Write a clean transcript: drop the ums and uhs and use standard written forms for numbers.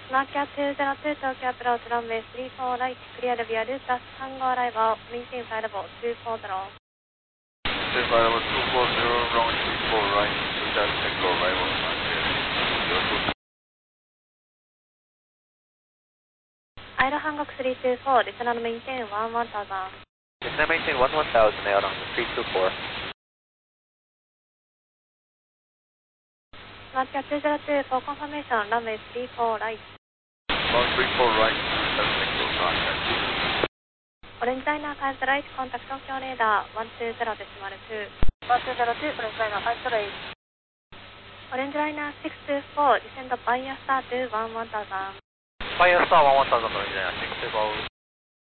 Nokia 202 Tokyo approach runway 34 right, clear via Lucas, Tango arrival, maintain flight level 240. Maintain flight level 240, runway 34 right, Lucas, Tango arrival, Aero Hancock 324, descend maintain 1000. Descend maintain 1000, Aero Hancock 324. Nokia 202 for confirmation, runway 34 right. Runway 34 right, Lucas, Tango contact. Orange liner 5 right, contact Tokyo radar 120.2. 120.2, Orange liner 5 right. Orange liner 624, descend Fire Star 211,000. Fire Star 11000, Orange liner 624.